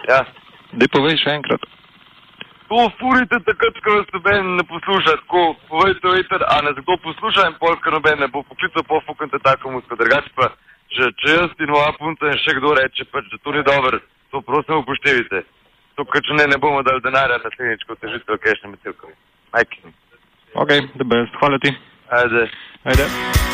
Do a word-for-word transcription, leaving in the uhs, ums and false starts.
Ja. Dej povej še enkrat. To furite takrat, ko vas noben ne posluša, tako povejte veter, a ne kdo posluša in pol, ker noben ne bo poklical, po fukante tako musko. Drugače pa, če, če jaz in moja punca in še kdo reče, pa če to ni dobro, to prosim upoštevite. To, ker če ne, ne bomo dali denarja na sliničko težitve, kaj še med celkovi. Majki. Ok, the best. Hvala ti. Ajde. Ajde.